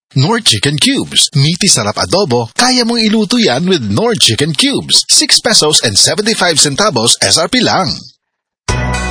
Knorr Chicken Cubes. Meaty sarap adobo. Kaya mong iluto yan with Knorr Chicken Cubes. 6 pesos and 75 centavos SRP lang.